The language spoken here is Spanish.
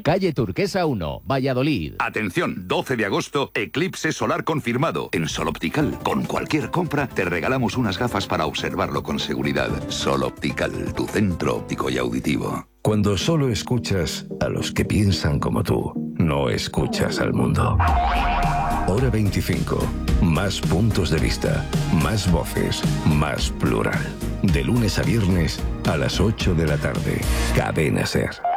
Calle Turquesa 1, Valladolid. Atención, 12 de agosto, eclipse solar confirmado. En Sol Optical, con cualquier compra, te regalamos unas gafas para observarlo con seguridad. Sol Optical, tu centro óptico y auditivo. Cuando solo escuchas a los que piensan como tú, no escuchas al mundo. Hora 25. Más puntos de vista, más voces, más plural. De lunes a viernes a las 8 de la tarde. Cadena SER.